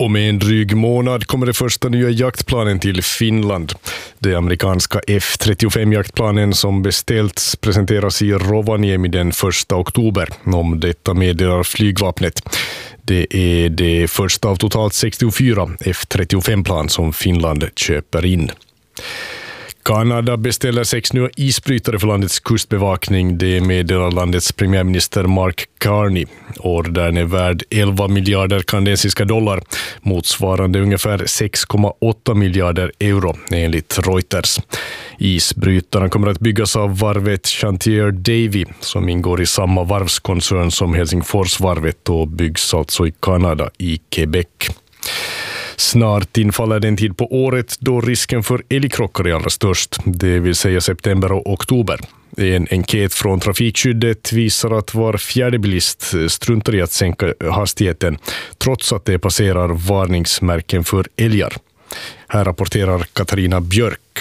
Och med en dryg månad kommer det första nya jaktplanen till Finland. Det amerikanska F-35-jaktplanen som beställts presenteras i Rovaniemi den 1 oktober. Om detta meddelar flygvapnet. Det är det första av totalt 64 F-35-plan som Finland köper in. Kanada beställer 6 nya isbrytare för landets kustbevakning. Det meddelar landets premiärminister Mark Carney. Ordern är värd 11 miljarder kanadensiska dollar, motsvarande ungefär 6,8 miljarder euro enligt Reuters. Isbrytarna kommer att byggas av varvet Chantier Davy som ingår i samma varvskoncern som Helsingforsvarvet och byggs alltså i Kanada i Quebec. Snart infaller den tid på året då risken för älgkrockar är allra störst, det vill säga september och oktober. En enkät från trafikskyddet visar att var fjärde bilist struntar i att sänka hastigheten trots att det passerar varningsmärken för älgar. Här rapporterar Katarina Björk.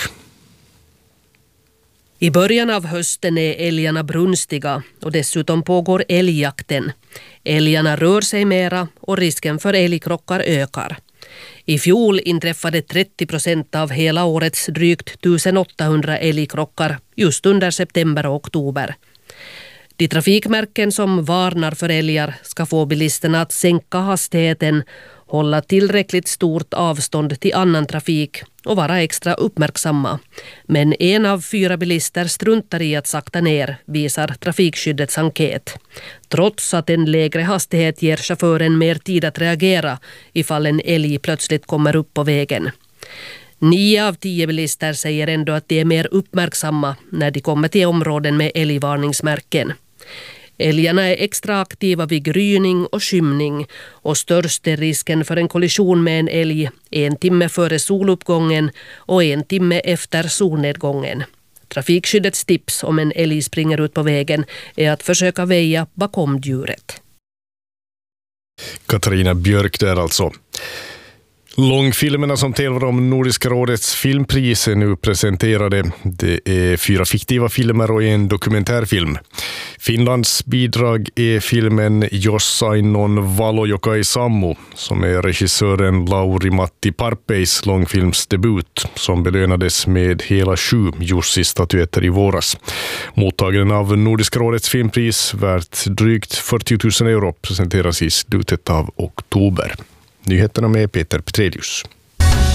I början av hösten är älgarna brunstiga och dessutom pågår älgjakten. Älgarna rör sig mera och risken för älgkrockar ökar. I fjol inträffade 30% av hela årets drygt 1800 älgkrockar just under september och oktober. De trafikmärken som varnar för älgar ska få bilisterna att sänka hastigheten, hålla tillräckligt stort avstånd till annan trafik och vara extra uppmärksamma. Men 1 av 4 bilister struntar i att sakta ner, visar trafikskyddets enkät. Trots att en lägre hastighet ger chauffören mer tid att reagera ifall en älg plötsligt kommer upp på vägen. 9 av 10 bilister säger ändå att de är mer uppmärksamma när de kommer till områden med älgvarningsmärken. Älgarna är extra aktiva vid gryning och skymning och störst är risken för en kollision med en älg 1 timme före soluppgången och 1 timme efter solnedgången. Trafikskyddets tips om en älg springer ut på vägen är att försöka väja bakom djuret. Katarina Björk där alltså. Långfilmerna som tävlar om Nordiska rådets filmpris är nu presenterade. Det är 4 fiktiva filmer och en dokumentärfilm. Finlands bidrag är filmen Jossain Valo joka ei sammu, som är regissören Lauri-Matti Parpeis långfilmsdebut, som belönades med hela 7 Jussi-statyetter i våras. Mottagaren av Nordiska rådets filmpris värt drygt 40 000 euro presenteras i slutet av oktober. Nyheterna med Peter Petrelius.